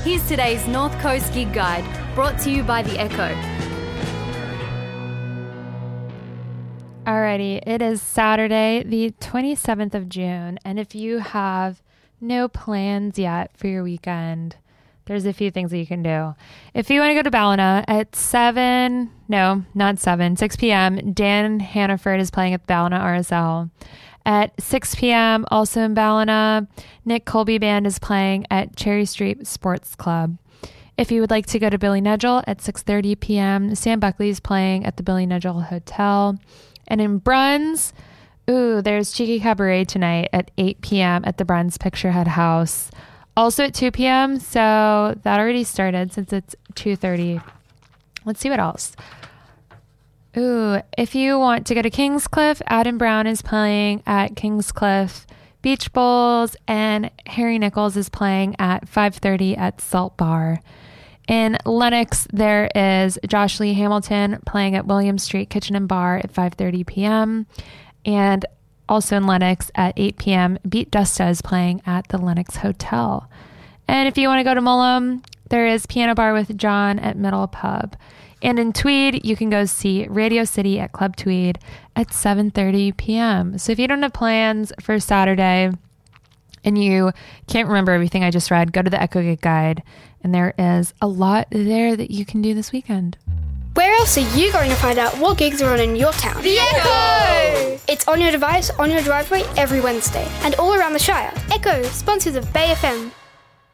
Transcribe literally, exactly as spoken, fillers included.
Here's today's North Coast Gig Guide, brought to you by The Echo. Alrighty, it is Saturday, the twenty-seventh of June, and if you have no plans yet for your weekend, there's a few things that you can do. If you want to go to Ballina at seven, no, not seven, six p.m., Dan Hannaford is playing at the Ballina R S L. At six p.m., also in Ballina, Nick Colby Band is playing at Cherry Street Sports Club. If you would like to go to Billy Nedgell at six thirty p.m., Sam Buckley is playing at the Billy Nedgell Hotel. And in Bruns, ooh, there's Cheeky Cabaret tonight at eight p.m. at the Bruns Picture Head House. Also at two p.m., so that already started since it's two thirty. Let's see what else. Ooh, if you want to go to Kingscliff, Adam Brown is playing at Kingscliff Beach Bowls, and Harry Nichols is playing at five thirty at Salt Bar. In Lenox, there is Josh Lee Hamilton playing at William Street Kitchen and Bar at five thirty p.m. And also in Lenox at eight p.m., Beat Dusta is playing at the Lenox Hotel. And if you want to go to Mullum, there is Piano Bar with John at Middle Pub. And in Tweed, you can go see Radio City at Club Tweed at seven thirty p.m. So if you don't have plans for Saturday and you can't remember everything I just read, go to the Echo Gig Guide. And there is a lot there that you can do this weekend. Where else are you going to find out what gigs are on in your town? The Echo! It's on your device, on your driveway, every Wednesday, and all around the Shire. Echo, sponsors of Bay F M.